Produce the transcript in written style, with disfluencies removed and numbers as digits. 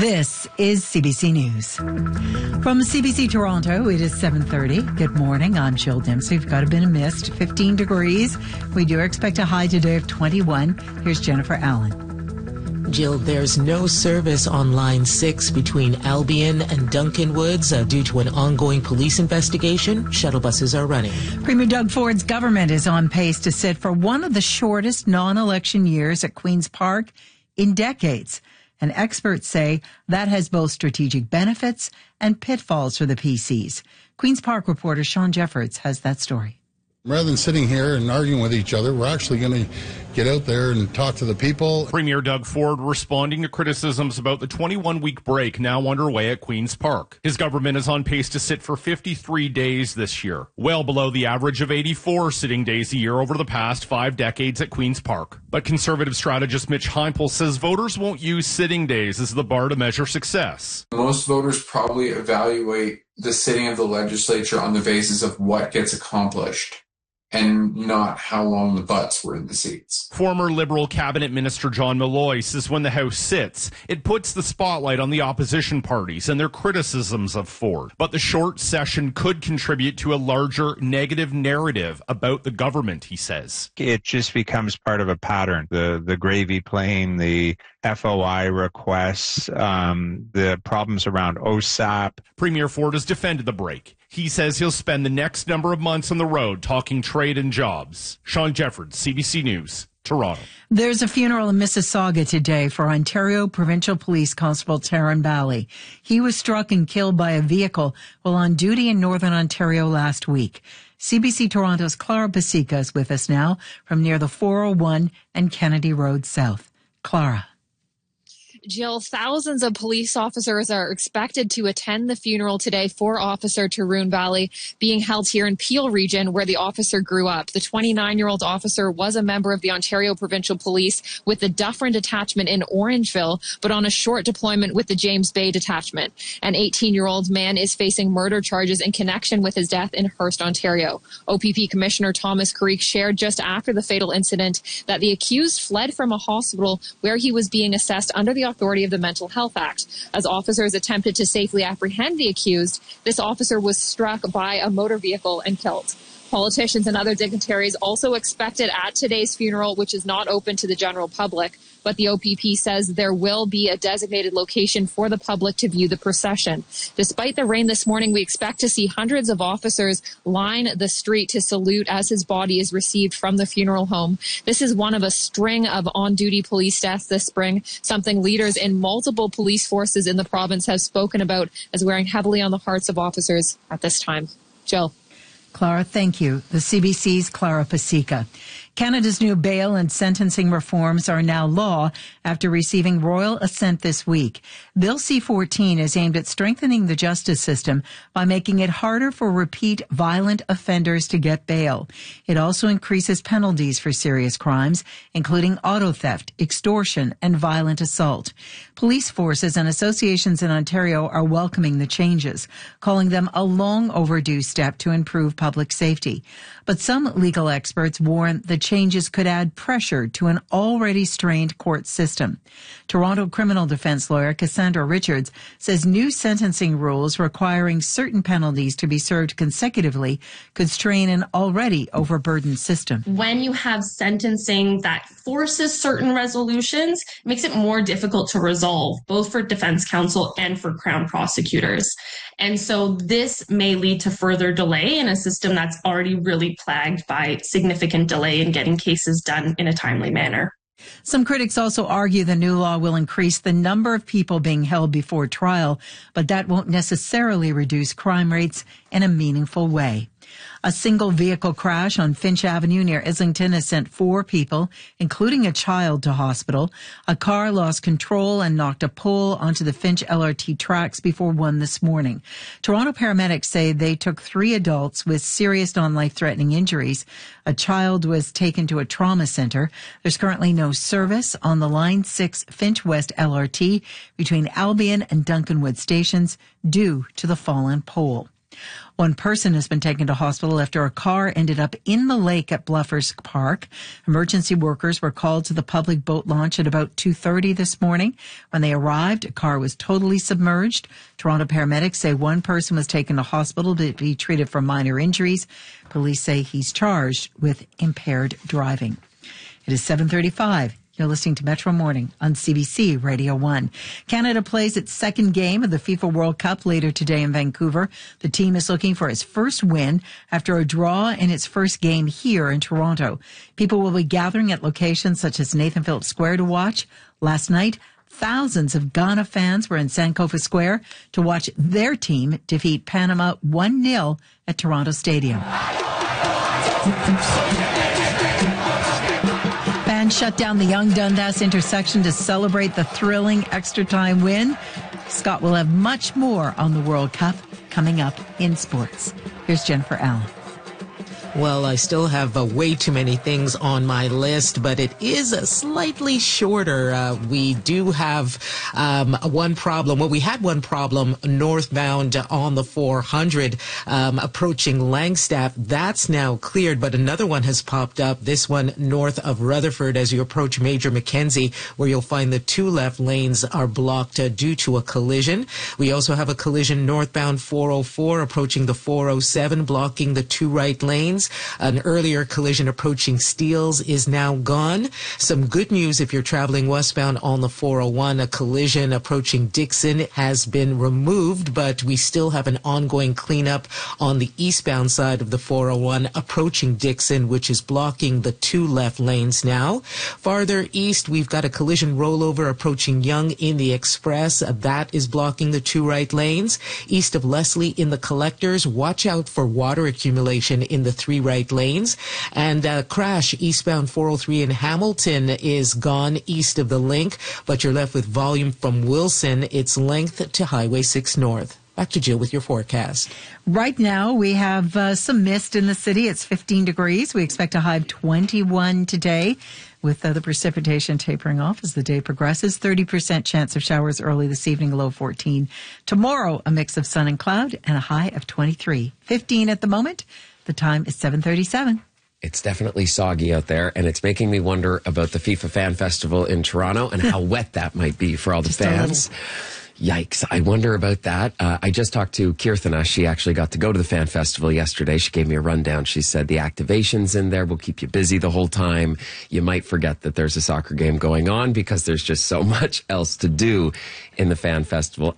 This is CBC News. From CBC Toronto, it is 7:30. Good morning. I'm Jill Dempsey. We've got a bit of mist, 15 degrees. We do expect a high today of 21. Here's Jennifer Allen. Jill, there's no service on Line 6 between Albion and Duncan Woods due to an ongoing police investigation. Shuttle buses are running. Premier Doug Ford's government is on pace to sit for one of the shortest non-election years at Queen's Park in decades. And experts say that has both strategic benefits and pitfalls for the PCs. Queen's Park reporter Sean Jeffords has that story. Rather than sitting here and arguing with each other, we're actually going to get out there and talk to the people. Premier Doug Ford responding to criticisms about the 21-week break now underway at Queen's Park. His government is on pace to sit for 53 days this year, well below the average of 84 sitting days a year over the past 5 decades at Queen's Park. But Conservative strategist Mitch Heimple says voters won't use sitting days as the bar to measure success. Most voters probably evaluate the sitting of the legislature on the basis of what gets accomplished, and not how long the butts were in the seats. Former Liberal Cabinet Minister John Malloy says when the House sits, it puts the spotlight on the opposition parties and their criticisms of Ford. But the short session could contribute to a larger negative narrative about the government, he says. It just becomes part of a pattern. The gravy plane, the FOI requests, the problems around OSAP. Premier Ford has defended the break. He says he'll spend the next number of months on the road talking trade and jobs. Sean Jeffords, CBC News, Toronto. There's a funeral in Mississauga today for Ontario Provincial Police Constable Taryn Bally. He was struck and killed by a vehicle while on duty in Northern Ontario last week. CBC Toronto's Clara Pasica is with us now from near the 401 and Kennedy Road South. Clara. Jill, thousands of police officers are expected to attend the funeral today for Officer Tarun Bally, being held here in Peel region where the officer grew up. The 29-year-old officer was a member of the Ontario Provincial Police with the Dufferin Detachment in Orangeville, but on a short deployment with the James Bay Detachment. An 18-year-old man is facing murder charges in connection with his death in Hearst, Ontario. OPP Commissioner Thomas Creek shared just after the fatal incident that the accused fled from a hospital where he was being assessed under the authority of the Mental Health Act. As officers attempted to safely apprehend the accused, this officer was struck by a motor vehicle and killed. Politicians and other dignitaries also expected at today's funeral, which is not open to the general public, but the OPP says there will be a designated location for the public to view the procession. Despite the rain this morning, we expect to see hundreds of officers line the street to salute as his body is received from the funeral home. This is one of a string of on-duty police deaths this spring, something leaders in multiple police forces in the province have spoken about as wearing heavily on the hearts of officers at this time. Jill. Clara, thank you. The CBC's Clara Pasica. Canada's new bail and sentencing reforms are now law after receiving royal assent this week. Bill C-14 is aimed at strengthening the justice system by making it harder for repeat violent offenders to get bail. It also increases penalties for serious crimes, including auto theft, extortion, and violent assault. Police forces and associations in Ontario are welcoming the changes, calling them a long overdue step to improve public safety. But some legal experts warn the changes could add pressure to an already strained court system. Toronto criminal defense lawyer Cassandra Richards says new sentencing rules requiring certain penalties to be served consecutively could strain an already overburdened system. When you have sentencing that forces certain resolutions, it makes it more difficult to resolve, both for defense counsel and for Crown prosecutors. And so this may lead to further delay in a system that's already really plagued by significant delay in getting cases done in a timely manner. Some critics also argue the new law will increase the number of people being held before trial, but that won't necessarily reduce crime rates in a meaningful way. A single vehicle crash on Finch Avenue near Islington has sent 4 people, including a child, to hospital. A car lost control and knocked a pole onto the Finch LRT tracks before 1 this morning. Toronto paramedics say they took 3 adults with serious non-life-threatening injuries. A child was taken to a trauma center. There's currently no service on the Line 6 Finch West LRT between Albion and Duncan Wood stations due to the fallen pole. One person has been taken to hospital after a car ended up in the lake at Bluffers Park. Emergency workers were called to the public boat launch at about 2:30 this morning. When they arrived, a car was totally submerged. Toronto paramedics say one person was taken to hospital to be treated for minor injuries. Police say he's charged with impaired driving. It is 7:35. You're listening to Metro Morning on CBC Radio 1. Canada plays its second game of the FIFA World Cup later today in Vancouver. The team is looking for its first win after a draw in its first game here in Toronto. People will be gathering at locations such as Nathan Phillips Square to watch. Last night, thousands of Ghana fans were in Sankofa Square to watch their team defeat Panama 1-0 at Toronto Stadium. Fans shut down the Yonge Dundas intersection to celebrate the thrilling extra time win. Scott will have much more on the World Cup coming up in sports. Here's Jennifer Allen. Well, I still have way too many things on my list, but it is slightly shorter. We do have one problem. Well, we had one problem northbound on the 400 approaching Langstaff. That's now cleared, but another one has popped up, this one north of Rutherford as you approach Major Mackenzie, where you'll find the two left lanes are blocked due to a collision. We also have a collision northbound 404 approaching the 407, blocking the two right lanes. An earlier collision approaching Steeles is now gone. Some good news if you're traveling westbound on the 401. A collision approaching Dixon has been removed, but we still have an ongoing cleanup on the eastbound side of the 401 approaching Dixon, which is blocking the two left lanes now. Farther east, we've got a collision rollover approaching Yonge in the Express. That is blocking the two right lanes. East of Leslie in the Collectors, watch out for water accumulation in the three right lanes. And crash eastbound 403 in Hamilton is gone east of the link, but you're left with volume from Wilson, its length to Highway 6 North. Back to Jill with your forecast. Right now, we have some mist in the city. It's 15 degrees. We expect a high of 21 today, with the precipitation tapering off as the day progresses. 30% chance of showers early this evening, low 14. Tomorrow, a mix of sun and cloud and a high of 23. 15 at the moment. The time is 7:37. It's definitely soggy out there, and it's making me wonder about the FIFA Fan Festival in Toronto and how wet that might be for all the fans. Yikes. I wonder about that. I just talked to Kirthana. She actually got to go to the Fan Festival yesterday. She gave me a rundown. She said the activations in there will keep you busy the whole time. You might forget that there's a soccer game going on because there's just so much else to do in the Fan Festival.